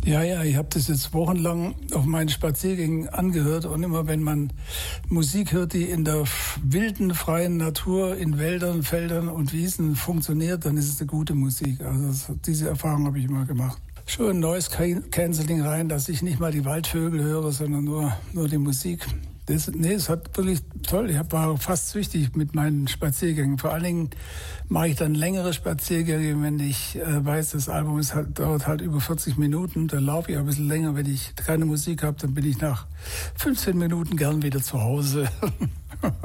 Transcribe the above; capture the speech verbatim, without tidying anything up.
Ja, ja, ich habe das jetzt wochenlang auf meinen Spaziergängen angehört und immer wenn man Musik hört, die in der wilden, freien Natur, in Wäldern, Feldern und Wiesen funktioniert, dann ist es eine gute Musik. Also diese Erfahrung habe ich immer gemacht. Schon Noise Cancelling rein, dass ich nicht mal die Waldvögel höre, sondern nur, nur die Musik. Das, nee, es hat wirklich toll. Ich war fast süchtig mit meinen Spaziergängen. Vor allen Dingen mache ich dann längere Spaziergänge, wenn ich äh, weiß, das Album ist halt, dauert halt über vierzig Minuten. Dann laufe ich ein bisschen länger. Wenn ich keine Musik habe, dann bin ich nach fünfzehn Minuten gern wieder zu Hause.